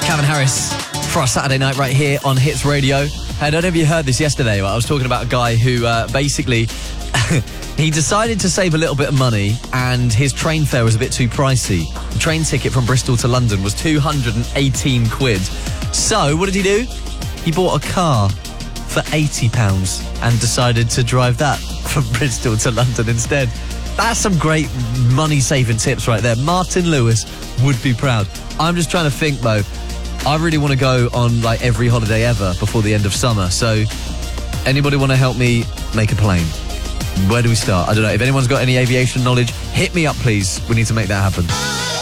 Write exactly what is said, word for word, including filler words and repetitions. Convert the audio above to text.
Calvin Harris for our Saturday night right here on Hits Radio. Hey, I don't know if you heard this yesterday, but I was talking about a guy who uh, basically he decided to save a little bit of money and his train fare was a bit too pricey. The train ticket from Bristol to London was two hundred eighteen quid. So what did he do? He bought a car for eighty pounds and decided to drive that from Bristol to London instead. That's some great money-saving tips right there. Martin Lewis would be proud. I'm just trying to think, though. I really want to go on, like, every holiday ever before the end of summer. So, anybody want to help me make a plane? Where do we start? I don't know. If anyone's got any aviation knowledge, hit me up, please. We need to make that happen.